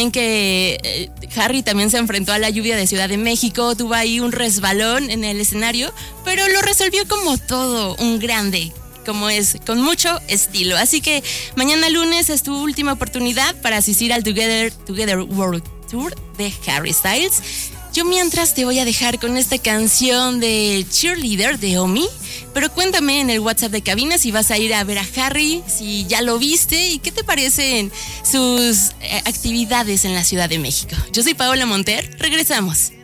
también que Harry también se enfrentó a la lluvia de Ciudad de México, tuvo ahí un resbalón en el escenario, pero lo resolvió como todo un grande, como es, con mucho estilo. Así que mañana lunes es tu última oportunidad para asistir al Together World Tour de Harry Styles. Yo mientras te voy a dejar con esta canción de Cheerleader de Omi, pero cuéntame en el WhatsApp de cabina si vas a ir a ver a Harry, si ya lo viste y qué te parecen sus actividades en la Ciudad de México. Yo soy Paola Monter, regresamos.